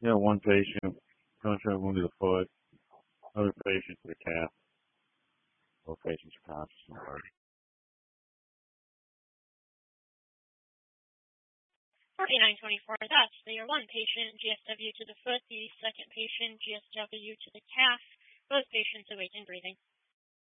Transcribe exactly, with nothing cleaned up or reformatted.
Yeah, one patient, gunshot wound to the foot, other patient to the calf. Both patients are conscious and alert. forty-nine twenty-four, that's the one patient, G S W to the foot, the second patient, G S W to the calf. Both patients awake and breathing.